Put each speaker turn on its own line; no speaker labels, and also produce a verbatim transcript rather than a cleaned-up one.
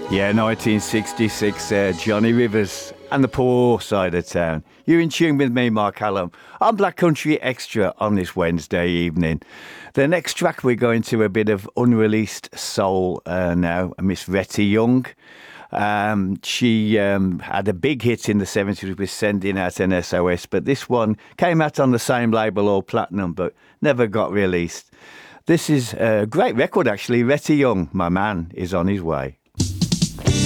Yeah, nineteen sixty-six, uh, Johnny Rivers and the Poor Side of Town. You're in tune with me, Mark Hallam. I'm Black Country Extra on this Wednesday evening. The next track, we're going to a bit of unreleased soul uh, now. Miss Retty Young. Um, she um, had a big hit in the seventies with Sending Out an S O S, but this one came out on the same label, All Platinum, but never got released. This is a great record, actually. Retty Young, my man, is on his way.